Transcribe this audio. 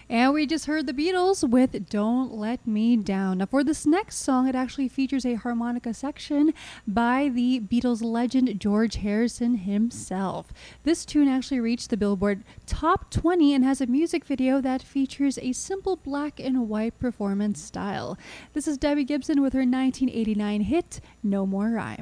And we just heard the Beatles with Don't Let Me Down. Now, for this next song, it actually features a harmonica section by the Beatles legend George Harrison himself. This tune actually reached the Billboard Top 20 and has a music video that features a simple black and white performance style. This is Debbie Gibson with her 1989 hit, No More Rhyme.